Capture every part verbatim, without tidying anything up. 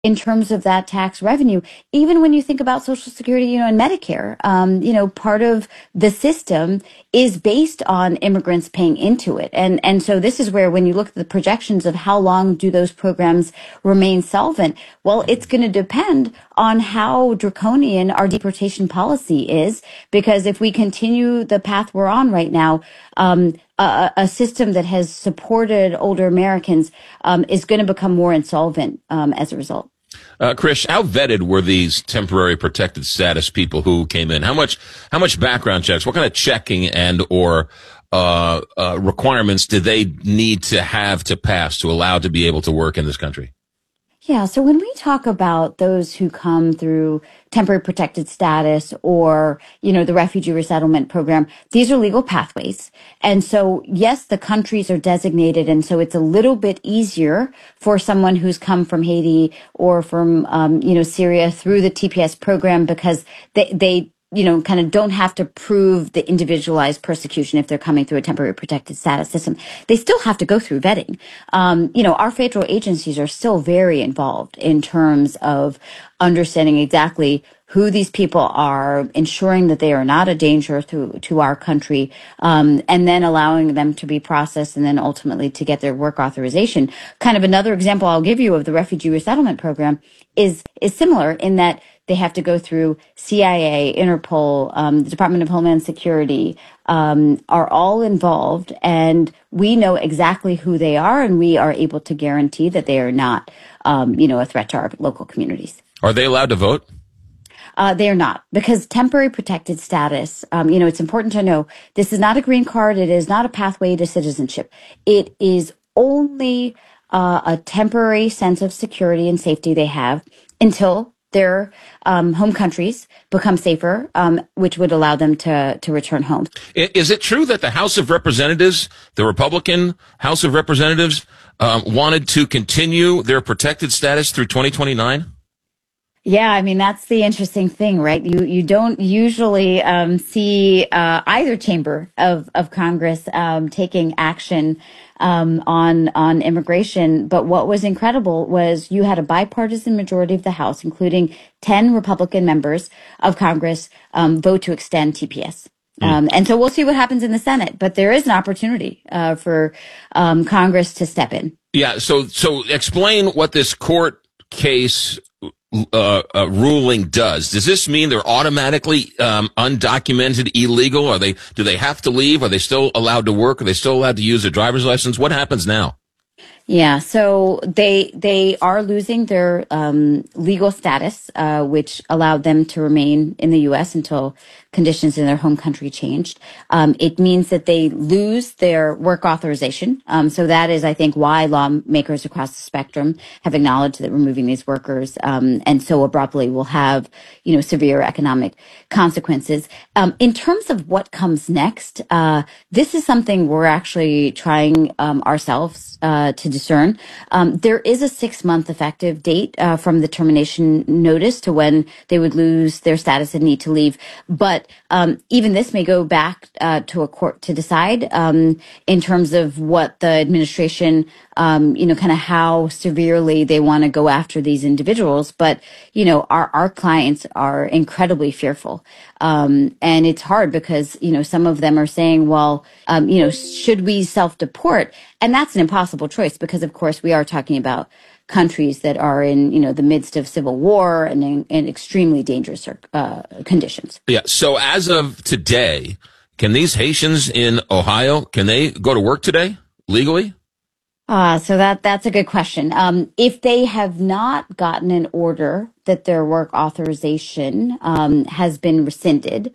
in terms of that tax revenue, even when you think about Social Security, you know, and Medicare, um, you know, part of the system is based on immigrants paying into it. And, and so this is where, when you look at the projections of how long do those programs remain solvent, well, it's going to depend on how draconian our deportation policy is, because if we continue the path we're on right now, um, a, a system that has supported older Americans um, is going to become more insolvent um, as a result. Uh, Krish, how vetted were these temporary protected status people who came in? How much, how much background checks? What kind of checking and or uh, uh, requirements did they need to have to pass to allow to be able to work in this country? Yeah. So when we talk about those who come through temporary protected status or, you know, the refugee resettlement program, these are legal pathways. And so, yes, the countries are designated. And so it's a little bit easier for someone who's come from Haiti or from, um, you know, Syria through the T P S program, because they, they, you know, kind of don't have to prove the individualized persecution if they're coming through a temporary protected status system. They still have to go through vetting. Um, you know, our federal agencies are still very involved in terms of understanding exactly who these people are, ensuring that they are not a danger to, to our country, um, and then allowing them to be processed and then ultimately to get their work authorization. Kind of another example I'll give you of the refugee resettlement program is, is similar in that they have to go through C I A, Interpol, um, the Department of Homeland Security, um, are all involved, and we know exactly who they are, and we are able to guarantee that they are not, um, you know, a threat to our local communities. Are they allowed to vote? Uh, they are not, because temporary protected status, um, you know, it's important to know this is not a green card. It is not a pathway to citizenship. It is only uh, a temporary sense of security and safety they have until their um, home countries become safer, um, which would allow them to to return home. Is it true that the House of Representatives, the Republican House of Representatives, um, wanted to continue their protected status through twenty twenty-nine? Yeah, I mean, that's the interesting thing, right? You you don't usually um, see uh, either chamber of of Congress um, taking action um, on on immigration. But what was incredible was you had a bipartisan majority of the House, including ten Republican members of Congress, um, vote to extend T P S. Mm. Um, and so we'll see what happens in the Senate. But there is an opportunity uh, for um, Congress to step in. Yeah. So so explain what this court case Uh, uh, ruling does. Does this mean they're automatically um, undocumented, illegal? Are they? Do they have to leave? Are they still allowed to work? Are they still allowed to use their driver's license? What happens now? Yeah, so they they are losing their um, legal status, uh, which allowed them to remain in the U S until conditions in their home country changed. Um, it means that they lose their work authorization. Um, so that is, I think, why lawmakers across the spectrum have acknowledged that removing these workers um, and so abruptly will have, you know, severe economic consequences. Um, in terms of what comes next, uh, this is something we're actually trying um, ourselves uh, to discern. Um, there is a six-month effective date uh, from the termination notice to when they would lose their status and need to leave. But um, even this may go back uh, to a court to decide um, in terms of what the administration, um, you know, kind of how severely they want to go after these individuals. But, you know, our, our clients are incredibly fearful. Um, and it's hard because, you know, some of them are saying, well, um, you know, should we self-deport? And that's an impossible choice because, of course, we are talking about countries that are in, you know, the midst of civil war and in, in extremely dangerous uh, conditions. Yeah. So as of today, can these Haitians in Ohio, can they go to work today legally? Uh, so that that's a good question. Um, if they have not gotten an order that their work authorization um, has been rescinded,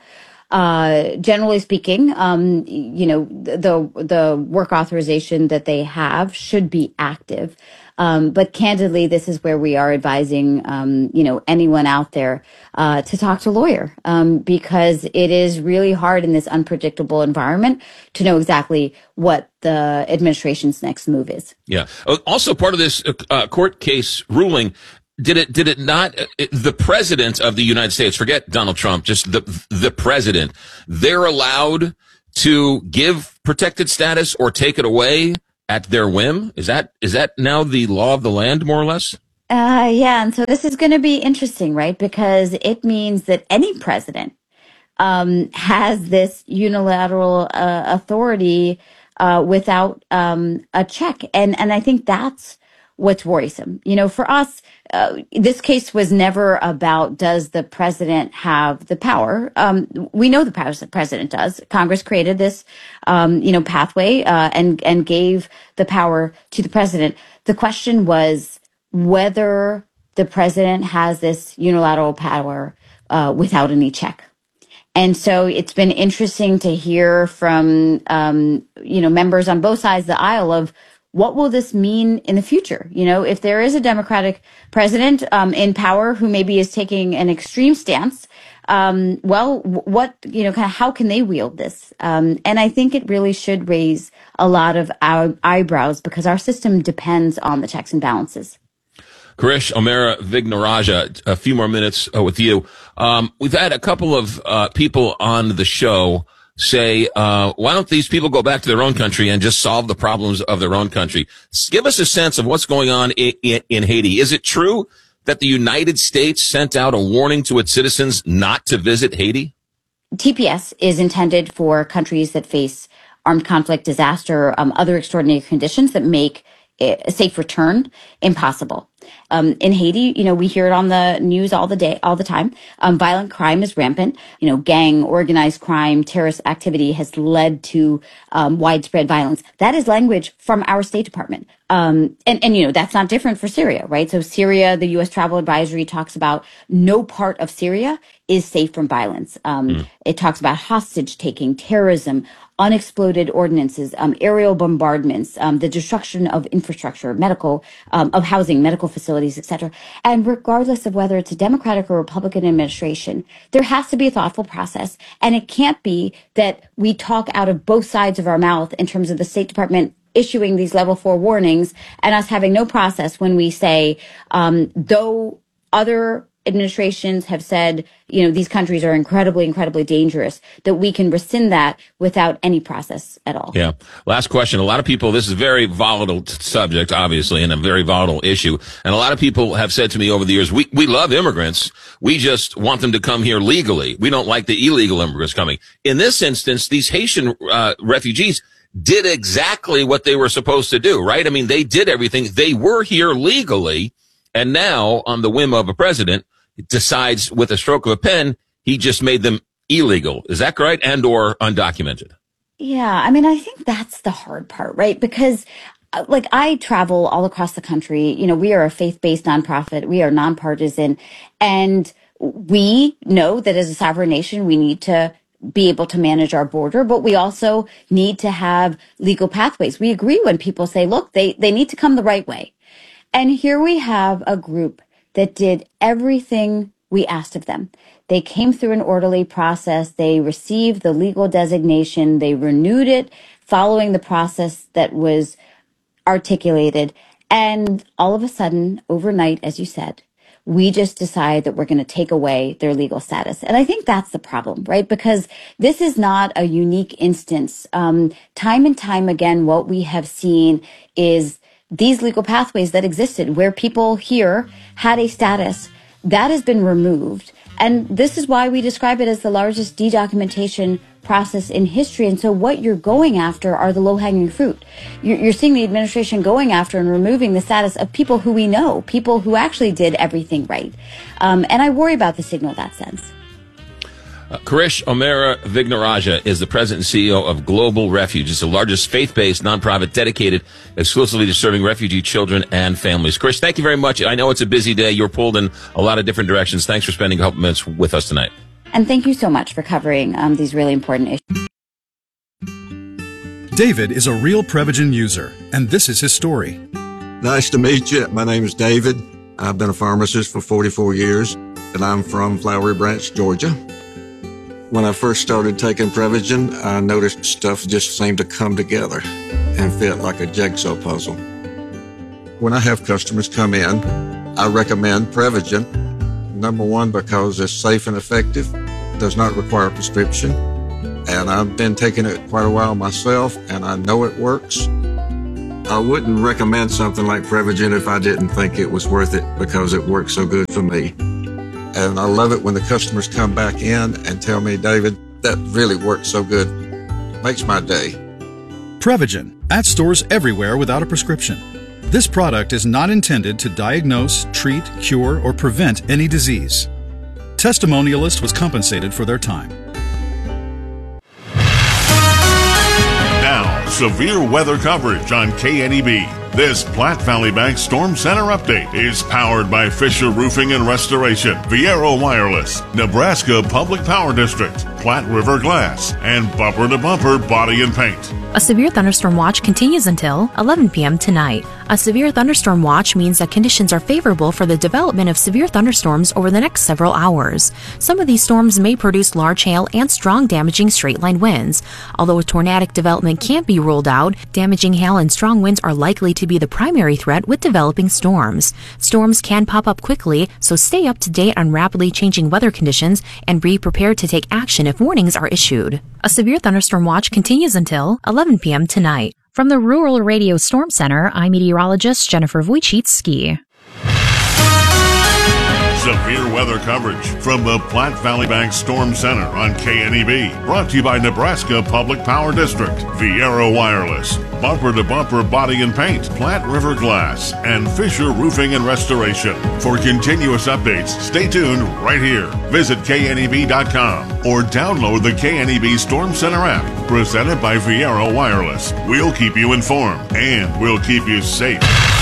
Uh, generally speaking, um, you know, the, the work authorization that they have should be active. Um, but candidly, this is where we are advising, um, you know, anyone out there, uh, to talk to a lawyer, um, because it is really hard in this unpredictable environment to know exactly what the administration's next move is. Yeah. Also part of this uh, court case ruling, Did it, did it not, the president of the United States, forget Donald Trump, just the, the president, they're allowed to give protected status or take it away at their whim? Is that, is that now the law of the land, more or less? Uh, yeah, and so this is going to be interesting, right? Because it means that any president um, has this unilateral uh, authority uh, without um, a check, and and I think that's what's worrisome. You know, for us, uh, this case was never about does the president have the power. Um, we know the power the president does. Congress created this, um, you know, pathway uh, and and gave the power to the president. The question was whether the president has this unilateral power uh, without any check. And so it's been interesting to hear from, um, you know, members on both sides of the aisle of what will this mean in the future? You know, if there is a Democratic president um, in power who maybe is taking an extreme stance, um, well, what, you know, kind of how can they wield this? Um, and I think it really should raise a lot of our eyebrows because our system depends on the checks and balances. Karish Omiira-Vignarajah, a few more minutes uh, with you. Um, we've had a couple of uh, people on the show say, uh, why don't these people go back to their own country and just solve the problems of their own country? Give us a sense of what's going on in, in, in Haiti. Is it true that the United States sent out a warning to its citizens not to visit Haiti? T P S is intended for countries that face armed conflict, disaster, um, other extraordinary conditions that make a safe return impossible. Um, in Haiti, you know, we hear it on the news all the day, all the time. Um, violent crime is rampant. You know, gang, organized crime, terrorist activity has led to um, widespread violence. That is language from our State Department. Um, and, and, you know, that's not different for Syria, right? So Syria, the U S Travel Advisory talks about no part of Syria is safe from violence. Um, mm. It talks about hostage taking, terrorism, unexploded ordinances, um, aerial bombardments, um, the destruction of infrastructure, medical, um, of housing, medical facilities, et cetera. And regardless of whether it's a Democratic or Republican administration, there has to be a thoughtful process. And it can't be that we talk out of both sides of our mouth in terms of the State Department issuing these level four warnings and us having no process when we say, um, though other administrations have said, you know, these countries are incredibly, incredibly dangerous, that we can rescind that without any process at all. Yeah. Last question. A lot of people, this is a very volatile t- subject, obviously, and a very volatile issue. And a lot of people have said to me over the years, we, we love immigrants. We just want them to come here legally. We don't like the illegal immigrants coming. In this instance, these Haitian uh, refugees did exactly what they were supposed to do, right? I mean, they did everything. They were here legally. And now, on the whim of a president, decides with a stroke of a pen, he just made them illegal. Is that correct? And or undocumented? Yeah. I mean, I think that's the hard part, right? Because uh, like I travel all across the country. You know, we are a faith-based nonprofit. We are nonpartisan. And we know that as a sovereign nation, we need to be able to manage our border, but we also need to have legal pathways. We agree when people say, look, they, they need to come the right way. And here we have a group that did everything we asked of them. They came through an orderly process. They received the legal designation. They renewed it following the process that was articulated. And all of a sudden, overnight, as you said, we just decide that we're going to take away their legal status. And I think that's the problem, right? Because this is not a unique instance. Um, time and time again, what we have seen is these legal pathways that existed where people here had a status that has been removed. And this is why we describe it as the largest de-documentation process in history. And so what you're going after are the low-hanging fruit. You're, you're seeing the administration going after and removing the status of people who we know, people who actually did everything right. Um, and I worry about the signal in that sense. Uh, Karish Omiira-Vignarajah is the president and C E O of Global Refuge. It's the largest faith-based nonprofit dedicated exclusively to serving refugee children and families. Karish, thank you very much. I know it's a busy day. You're pulled in a lot of different directions. Thanks for spending a couple minutes with us tonight. And thank you so much for covering um, these really important issues. David is a real Prevagen user, and this is his story. Nice to meet you. My name is David. I've been a pharmacist for forty-four years, and I'm from Flowery Branch, Georgia. When I first started taking Prevagen, I noticed stuff just seemed to come together and fit like a jigsaw puzzle. When I have customers come in, I recommend Prevagen. Number one, because it's safe and effective, does not require a prescription, and I've been taking it quite a while myself, and I know it works. I wouldn't recommend something like Prevagen if I didn't think it was worth it because it works so good for me. And I love it when the customers come back in and tell me, David, that really works so good. Makes my day. Prevagen, at stores everywhere without a prescription. This product is not intended to diagnose, treat, cure, or prevent any disease. Testimonialist was compensated for their time. Now, severe weather coverage on K N E B. This Platte Valley Bank Storm Center update is powered by Fisher Roofing and Restoration, Viero Wireless, Nebraska Public Power District, Platte River Glass, and Bumper to Bumper Body and Paint. A severe thunderstorm watch continues until eleven p.m. tonight. A severe thunderstorm watch means that conditions are favorable for the development of severe thunderstorms over the next several hours. Some of these storms may produce large hail and strong damaging straight-line winds. Although a tornadic development can't be ruled out, damaging hail and strong winds are likely to be the primary threat with developing storms. Storms can pop up quickly, so stay up to date on rapidly changing weather conditions and be prepared to take action if warnings are issued. A severe thunderstorm watch continues until eleven p.m. tonight. From the Rural Radio Storm Center, I'm meteorologist Jennifer Wojcicki. Severe weather coverage from the Platte Valley Bank Storm Center on K N E B. Brought to you by Nebraska Public Power District, Viero Wireless, Bumper to Bumper Body and Paint, Platte River Glass, and Fisher Roofing and Restoration. For continuous updates, stay tuned right here. Visit K N E B dot com or download the K N E B Storm Center app, presented by Viero Wireless. We'll keep you informed and we'll keep you safe.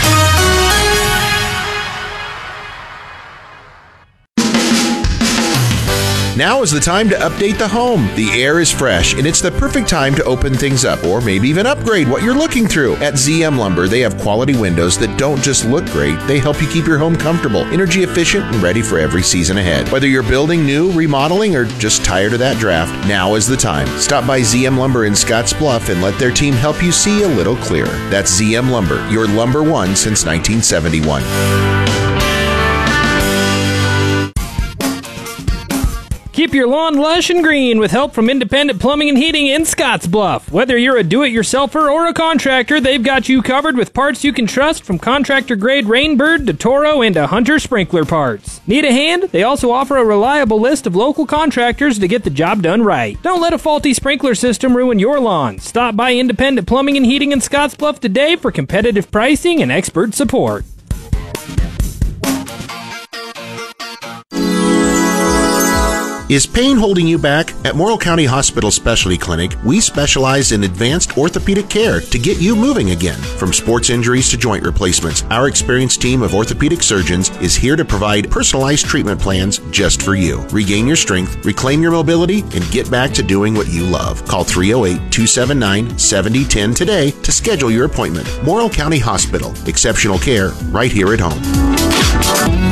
Now is the time to update the home. The air is fresh, and it's the perfect time to open things up or maybe even upgrade what you're looking through. At Z M Lumber, they have quality windows that don't just look great, they help you keep your home comfortable, energy efficient, and ready for every season ahead. Whether you're building new, remodeling, or just tired of that draft, now is the time. Stop by Z M Lumber in Scottsbluff and let their team help you see a little clearer. That's Z M Lumber, your lumber one since nineteen seventy-one. Keep your lawn lush and green with help from Independent Plumbing and Heating in Scottsbluff. Whether you're a do-it-yourselfer or a contractor, they've got you covered with parts you can trust, from contractor-grade Rainbird to Toro and to Hunter sprinkler parts. Need a hand? They also offer a reliable list of local contractors to get the job done right. Don't let a faulty sprinkler system ruin your lawn. Stop by Independent Plumbing and Heating in Scottsbluff today for competitive pricing and expert support. Is pain holding you back? At Morrill County Hospital Specialty Clinic, we specialize in advanced orthopedic care to get you moving again. From sports injuries to joint replacements, our experienced team of orthopedic surgeons is here to provide personalized treatment plans just for you. Regain your strength, reclaim your mobility, and get back to doing what you love. Call three oh eight, two seven nine, seven oh one oh today to schedule your appointment. Morrill County Hospital. Exceptional care right here at home.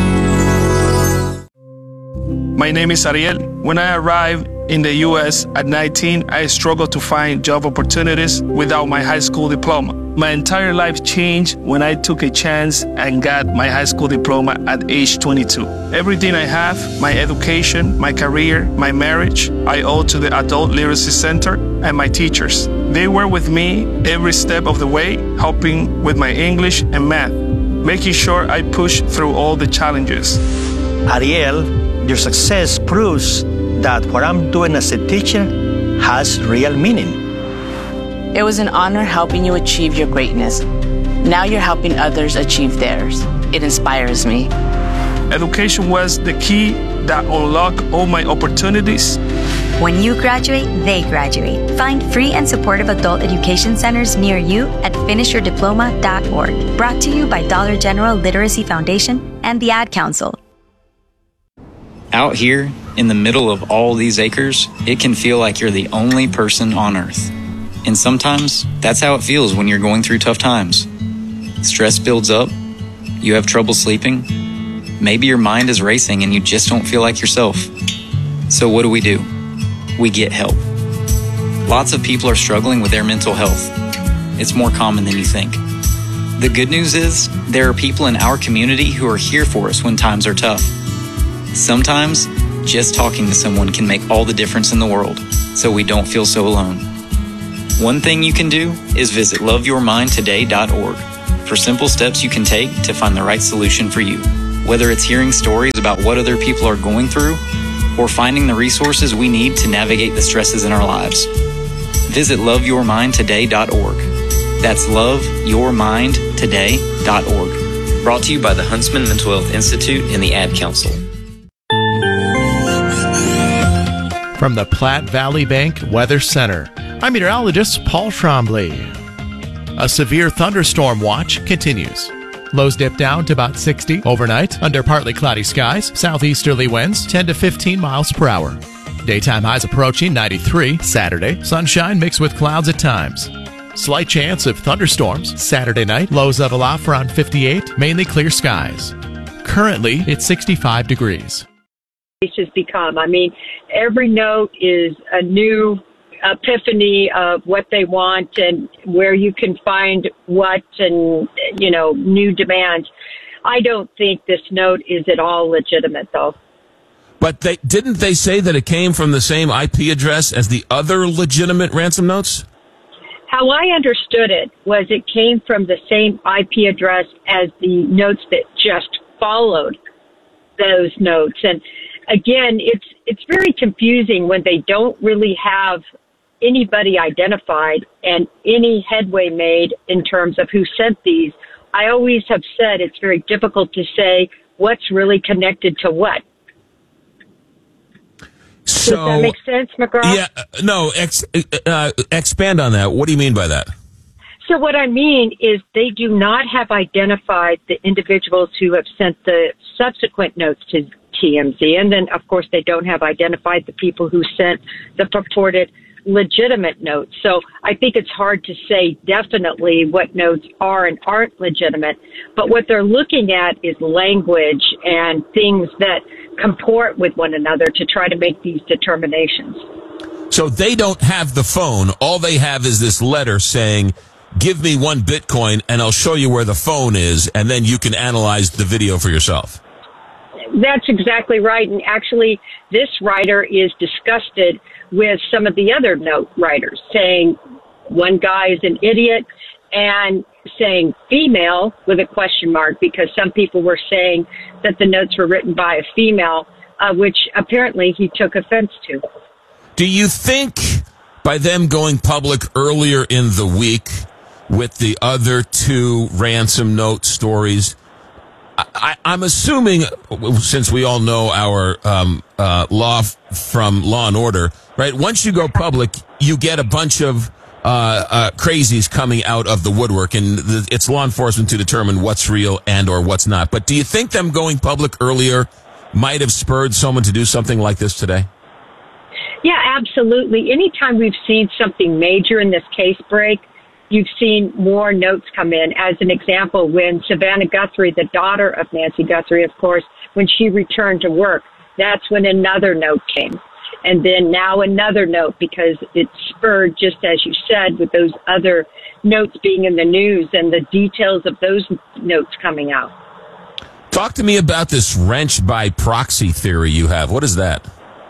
My name is Ariel. When I arrived in the U S at nineteen, I struggled to find job opportunities without my high school diploma. My entire life changed when I took a chance and got my high school diploma at age twenty-two. Everything I have, my education, my career, my marriage, I owe to the Adult Literacy Center and my teachers. They were with me every step of the way, helping with my English and math, making sure I pushed through all the challenges. Ariel, your success proves that what I'm doing as a teacher has real meaning. It was an honor helping you achieve your greatness. Now you're helping others achieve theirs. It inspires me. Education was the key that unlocked all my opportunities. When you graduate, they graduate. Find free and supportive adult education centers near you at finish your diploma dot org. Brought to you by Dollar General Literacy Foundation and the Ad Council. Out here, in the middle of all these acres, it can feel like you're the only person on Earth. And sometimes, that's how it feels when you're going through tough times. Stress builds up, you have trouble sleeping, maybe your mind is racing and you just don't feel like yourself. So what do we do? We get help. Lots of people are struggling with their mental health. It's more common than you think. The good news is, there are people in our community who are here for us when times are tough. Sometimes, just talking to someone can make all the difference in the world, so we don't feel so alone. One thing you can do is visit love your mind today dot org for simple steps you can take to find the right solution for you. Whether it's hearing stories about what other people are going through or finding the resources we need to navigate the stresses in our lives. Visit love your mind today dot org. That's love your mind today dot org. Brought to you by the Huntsman Mental Health Institute and the Ad Council. From the Platte Valley Bank Weather Center, I'm meteorologist Paul Trombley. A severe thunderstorm watch continues. Lows dip down to about sixty overnight under partly cloudy skies, southeasterly winds ten to fifteen miles per hour. Daytime highs approaching ninety-three Saturday, sunshine mixed with clouds at times. Slight chance of thunderstorms Saturday night, lows level off around fifty-eight, mainly clear skies. Currently, it's sixty-five degrees. Has become. I mean, every note is a new epiphany of what they want and where you can find what and, you know, new demands. I don't think this note is at all legitimate, though. But they didn't they say that it came from the same I P address as the other legitimate ransom notes? How I understood it was it came from the same I P address as the notes that just followed those notes. And again, it's it's very confusing when they don't really have anybody identified and any headway made in terms of who sent these. I always have said it's very difficult to say what's really connected to what. So, does that make sense, McGraw? Yeah, uh, no, ex, uh, expand on that. What do you mean by that? So what I mean is they do not have identified the individuals who have sent the subsequent notes to T M Z. And then, of course, they don't have identified the people who sent the purported legitimate notes. So I think it's hard to say definitely what notes are and aren't legitimate. But what they're looking at is language and things that comport with one another to try to make these determinations. So they don't have the phone. All they have is this letter saying, give me one Bitcoin and I'll show you where the phone is, and then you can analyze the video for yourself. That's exactly right. And actually, this writer is disgusted with some of the other note writers, saying one guy is an idiot and saying female with a question mark, because some people were saying that the notes were written by a female, uh, which apparently he took offense to. Do you think by them going public earlier in the week with the other two ransom note stories, I, I'm assuming, since we all know our um, uh, law f- from Law and Order, right? Once you go public, you get a bunch of uh, uh, crazies coming out of the woodwork, and the, it's law enforcement to determine what's real and or what's not. But do you think them going public earlier might have spurred someone to do something like this today? Yeah, absolutely. Anytime we've seen something major in this case break, you've seen more notes come in. As an example, when Savannah Guthrie, the daughter of Nancy Guthrie, of course, when she returned to work, that's when another note came. And then now another note, because it spurred, just as you said, with those other notes being in the news and the details of those notes coming out. Talk to me about this wrench by proxy theory you have. What is that?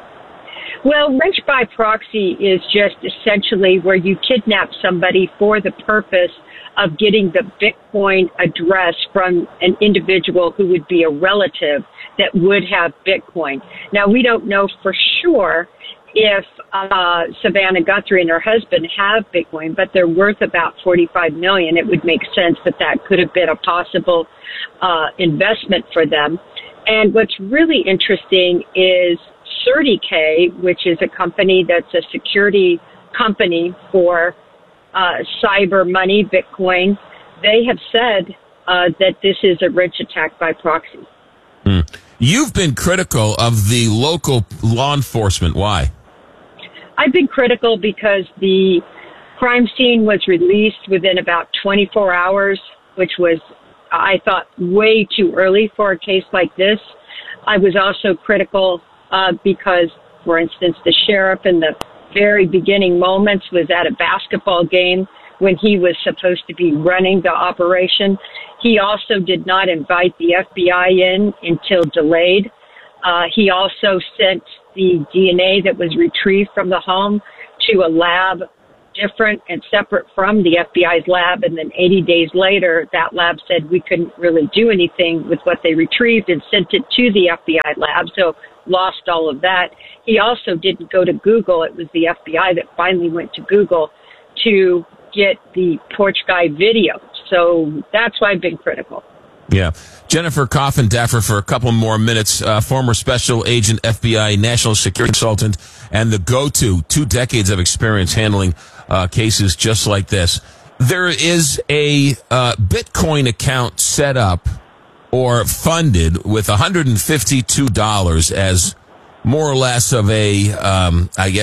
Well, wrench by proxy is just essentially where you kidnap somebody for the purpose of getting the Bitcoin address from an individual who would be a relative that would have Bitcoin. Now, we don't know for sure if uh, Savannah Guthrie and her husband have Bitcoin, but they're worth about forty-five million dollars. It would make sense that that could have been a possible uh, investment for them. And what's really interesting is CertiK, which is a company that's a security company for uh, cyber money, Bitcoin. They have said uh, that this is a wrench attack by proxy. Mm. You've been critical of the local law enforcement. Why? I've been critical because the crime scene was released within about twenty-four hours, which was, I thought, way too early for a case like this. I was also critical Uh, because, for instance, the sheriff in the very beginning moments was at a basketball game when he was supposed to be running the operation. He also did not invite the F B I in until delayed. Uh, he also sent the D N A that was retrieved from the home to a lab different and separate from the F B I's lab. And then eighty days later, that lab said we couldn't really do anything with what they retrieved and sent it to the F B I lab. So lost all of that. He also didn't go to Google. It was the F B I that finally went to Google to get the porch guy video. So that's why I've been critical. Yeah. Jennifer Coffin-Daffer for a couple more minutes, uh, former special agent, F B I national security consultant, and the go-to, two decades of experience handling uh, cases just like this. There is a uh, Bitcoin account set up or funded with one hundred fifty-two dollars as more or less of a, um, I guess,